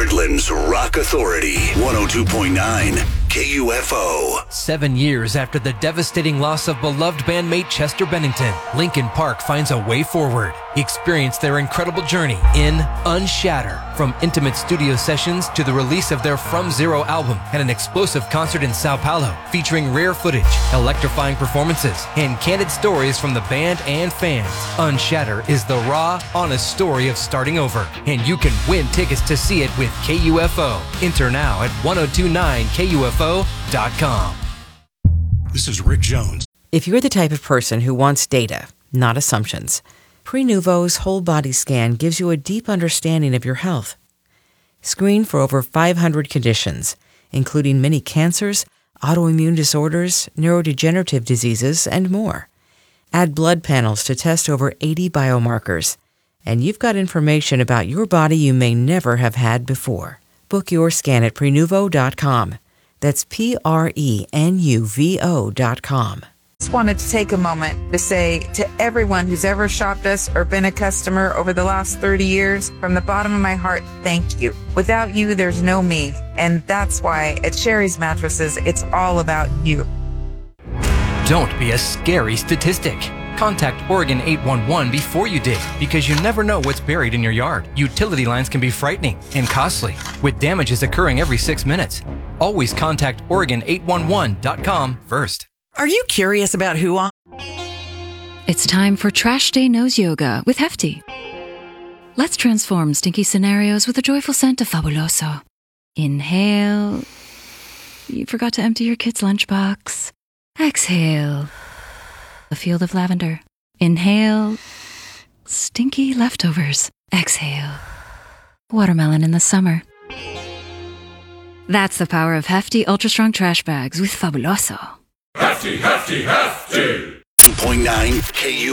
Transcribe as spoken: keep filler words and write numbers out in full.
Heartland's Rock Authority, one oh two point nine K U F O. Seven years after the devastating loss of beloved bandmate Chester Bennington, Linkin Park finds a way forward. Experience their incredible journey in Unshatter. From intimate studio sessions to the release of their From Zero album and an explosive concert in Sao Paulo featuring rare footage, electrifying performances, and candid stories from the band and fans. Unshatter is the raw, honest story of starting over, and you can win tickets to see it with K U F O. Enter now at ten twenty-nine K U F O dot com. This is Rick Jones. If you're the type of person who wants data, not assumptions, Prenuvo's whole body scan gives you a deep understanding of your health. Screen for over five hundred conditions, including many cancers, autoimmune disorders, neurodegenerative diseases, and more. Add blood panels to test over eighty biomarkers, and you've got information about your body you may never have had before. Book your scan at Prenuvo dot com. That's P R E N U V O dot com. Just wanted to take a moment to say to everyone who's ever shopped us or been a customer over the last thirty years, from the bottom of my heart, thank you. Without you, there's no me. And that's why at Sherry's Mattresses, it's all about you. Don't be a scary statistic. Contact Oregon eight one one before you dig, because you never know what's buried in your yard. Utility lines can be frightening and costly, with damages occurring every six minutes. Always contact Oregon eight one one dot com first. Are you curious about who I... It's time for Trash Day Nose Yoga with Hefty. Let's transform stinky scenarios with a joyful scent of Fabuloso. Inhale. You forgot to empty your kid's lunchbox. Exhale. A field of lavender. Inhale. Stinky leftovers. Exhale. Watermelon in the summer. That's the power of Hefty Ultra Strong Trash Bags with Fabuloso. Hefty, hefty, hefty! two point nine K U